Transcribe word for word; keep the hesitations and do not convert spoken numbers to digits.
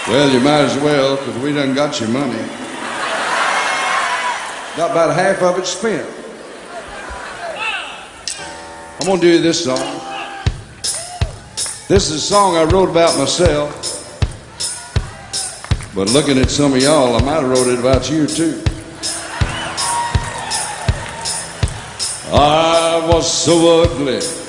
Well, you might as well, because we done got your money. Got about half of it spent. I'm going to do this song. This is a song I wrote about myself. But looking at some of y'all, I might have wrote it about you, too. I was so ugly.